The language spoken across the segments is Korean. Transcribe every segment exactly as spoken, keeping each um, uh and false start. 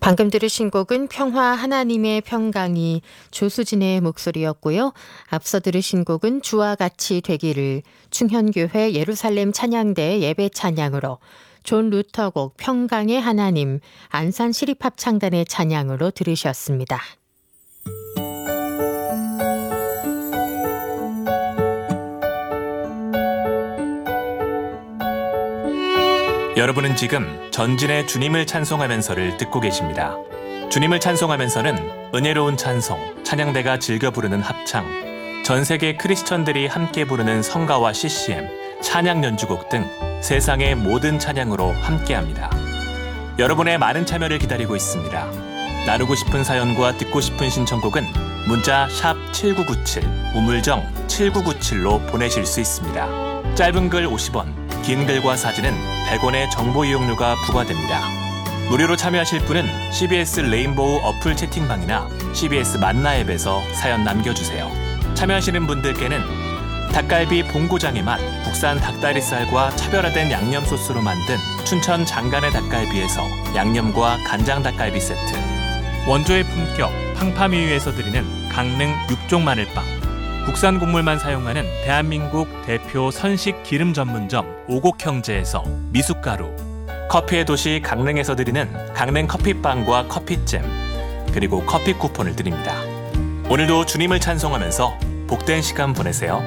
방금 들으신 곡은 평화 하나님의 평강이 조수진의 목소리였고요. 앞서 들으신 곡은 주와 같이 되기를 충현교회 예루살렘 찬양대 예배 찬양으로, 존 루터 곡 평강의 하나님 안산 시립합창단의 찬양으로 들으셨습니다. 여러분은 지금 전진의 주님을 찬송하면서를 듣고 계십니다. 주님을 찬송하면서는 은혜로운 찬송, 찬양대가 즐겨 부르는 합창, 전 세계 크리스천들이 함께 부르는 성가와 씨씨엠, 찬양 연주곡 등 세상의 모든 찬양으로 함께합니다. 여러분의 많은 참여를 기다리고 있습니다. 나누고 싶은 사연과 듣고 싶은 신청곡은 문자 샵 칠구구칠, 우물정 칠구구칠로 보내실 수 있습니다. 짧은 글 오십 원, 긴 글과 사진은 백 원의 정보 이용료가 부과됩니다. 무료로 참여하실 분은 씨비에스 레인보우 어플 채팅방이나 씨비에스 만나 앱에서 사연 남겨주세요. 참여하시는 분들께는 닭갈비 본고장의 맛, 국산 닭다리살과 차별화된 양념 소스로 만든 춘천 장간의 닭갈비에서 양념과 간장 닭갈비 세트, 원조의 품격 팡파미유에서 드리는 강릉 육종 마늘빵, 국산 곡물만 사용하는 대한민국 대표 선식 기름 전문점 오곡형제에서 미숫가루, 커피의 도시 강릉에서 드리는 강릉 커피빵과 커피잼, 그리고 커피 쿠폰을 드립니다. 오늘도 주님을 찬송하면서 복된 시간 보내세요.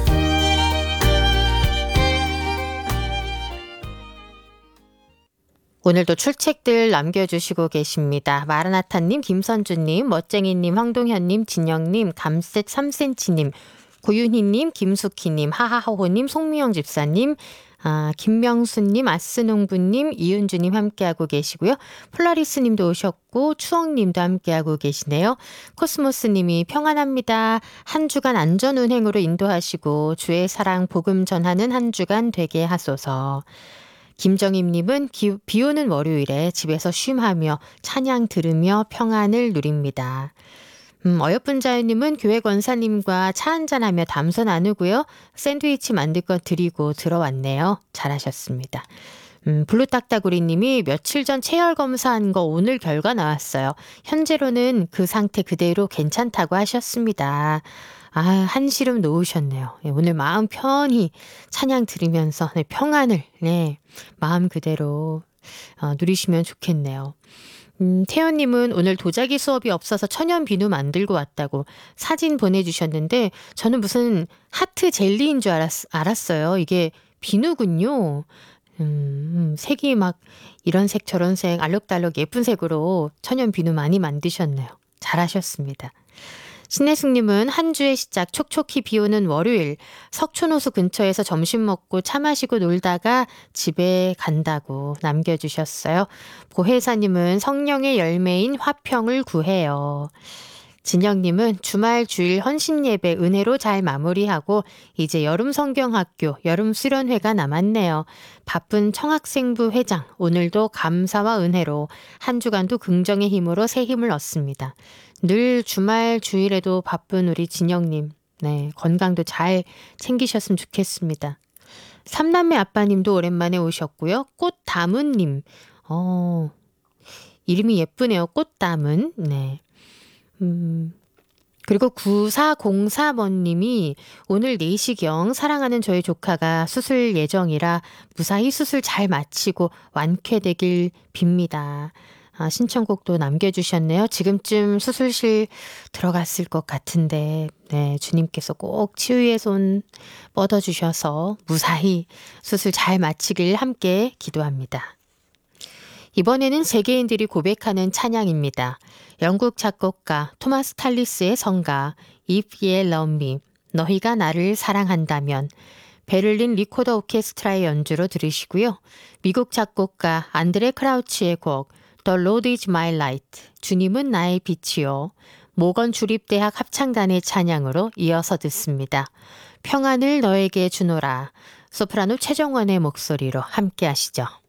오늘도 출첵들 남겨주시고 계십니다. 마라나타님, 김선주님, 멋쟁이님, 황동현님, 진영님, 감셋 삼 센티미터님, 고윤희님, 김숙희님, 하하호호님, 송미영 집사님, 아, 김명수님, 아스농부님, 이윤주님 함께하고 계시고요. 폴라리스님도 오셨고 추억님도 함께하고 계시네요. 코스모스님이 평안합니다. 한 주간 안전운행으로 인도하시고 주의 사랑 복음 전하는 한 주간 되게 하소서. 김정임님은 기, 비오는 월요일에 집에서 쉼하며 찬양 들으며 평안을 누립니다. 음, 어여쁜 자유님은 교회 권사님과 차 한잔하며 담소 나누고요. 샌드위치 만들 것 드리고 들어왔네요. 잘하셨습니다. 음, 블루딱따구리님이 며칠 전 체열 검사한 거 오늘 결과 나왔어요. 현재로는 그 상태 그대로 괜찮다고 하셨습니다. 아, 한시름 놓으셨네요. 네, 오늘 마음 편히 찬양 들으면서 네, 평안을 네, 마음 그대로 어, 누리시면 좋겠네요. 음, 태연님은 오늘 도자기 수업이 없어서 천연 비누 만들고 왔다고 사진 보내주셨는데 저는 무슨 하트 젤리인 줄 알았, 알았어요. 이게 비누군요. 음, 색이 막 이런 색 저런 색 알록달록 예쁜 색으로 천연 비누 많이 만드셨네요. 잘하셨습니다. 신혜숙님은 한 주의 시작 촉촉히 비오는 월요일 석촌호수 근처에서 점심 먹고 차 마시고 놀다가 집에 간다고 남겨주셨어요. 보혜사님은 성령의 열매인 화평을 구해요. 진영님은 주말 주일 헌신 예배 은혜로 잘 마무리하고 이제 여름 성경학교 여름 수련회가 남았네요. 바쁜 청학생부 회장 오늘도 감사와 은혜로 한 주간도 긍정의 힘으로 새 힘을 얻습니다. 늘 주말 주일에도 바쁜 우리 진영님 네, 건강도 잘 챙기셨으면 좋겠습니다. 삼남매 아빠님도 오랜만에 오셨고요. 꽃다문님 어, 이름이 예쁘네요. 꽃다문 네. 음, 그리고 구사공사 번님이 오늘 네 시경 사랑하는 저희 조카가 수술 예정이라 무사히 수술 잘 마치고 완쾌되길 빕니다. 아, 신청곡도 남겨주셨네요. 지금쯤 수술실 들어갔을 것 같은데 네, 주님께서 꼭 치유의 손 뻗어주셔서 무사히 수술 잘 마치길 함께 기도합니다. 이번에는 세계인들이 고백하는 찬양입니다. 영국 작곡가 토마스 탈리스의 성가 If You Love Me, 너희가 나를 사랑한다면, 베를린 리코더 오케스트라의 연주로 들으시고요. 미국 작곡가 안드레 크라우치의 곡 The Lord is my light, 주님은 나의 빛이요, 모건 주립대학 합창단의 찬양으로 이어서 듣습니다. 평안을 너에게 주노라, 소프라노 최정원의 목소리로 함께 하시죠.